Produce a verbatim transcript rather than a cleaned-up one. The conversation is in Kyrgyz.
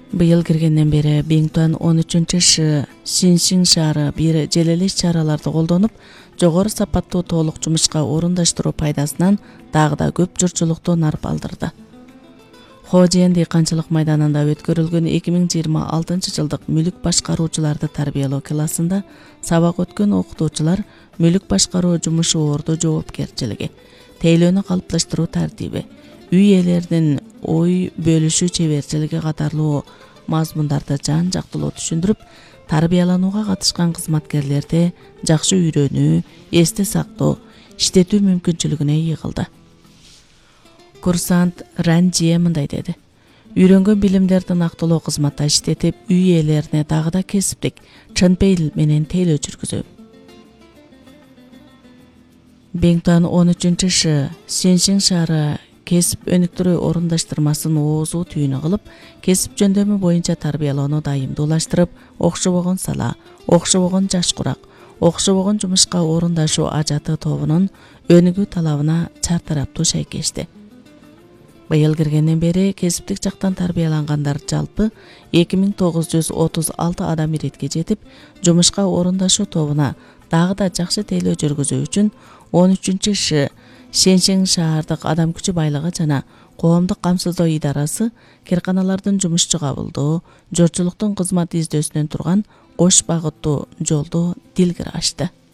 Быйыл киргенден бери Бингтуан он үчүнчү шы Синшин шаары бир желелеш чараларды колдонуп, жогору сапаттуу толук жумушка орундаштыруу пайдасынан дагы да көп журтчулукту нарып алдырды. Хожен дыйканчылык майданында өткөрүлгөн эки миң жыйырма алтынчы жылдык мүлүк башкаруучуларды тарбиялоо классында сабак өткөн окутуучулар мүлүк башкаруу жумушу орду жоопкерчилиги, тейлөөнү калыпташтыруу тартиби, үй ээлеринин ой бөлүшүү чеберчилиги катарлуу мазмундарды жан жактылуу түшүндүрүп, тарбияланууга катышкан кызматкерлерди жакшы үйрөнүү, эсте сактоо, иштетүү мүмкүнчүлүгүнө ийгилди. Курсант Ранжие мындай деди: үйрөнгөн билимдерди нактылуу кызматта иштетип, үй ээлерине дагы да кесиптик, чын пейил менен тейлөө жүргүзөм. Бингтуан он үчүнчү шы Синшин шаары кесип өнүктүрүү орундаштырмасын оозуу түйүнү кылып, кесип жөндөмү боюнча тарбиялоону дайымдуулаштырып, окшобогон сала, окшобогон жаш курак, окшобогон жумушка орундашуу ажаты тобунун өнүгүү талабына чартараптуу шайкешти. Быйыл киргенден бери кесиптик жактан тарбиялангандар жалпы эки миң тогуз жүз отуз алты адам иретке жетип, жумушка орундашуу тобуна дагы да жакшы тейлөө жүргүзүү үчүн он үчүнчү шы Синшин шаардык адам күчү байлыгы жана коомдук камсыздоо идарасы кирканалардын жумушчу кабылдоо, журтчулуктун кызмат издөөсүнөн турган кош багыттуу жолду дилгире ачты.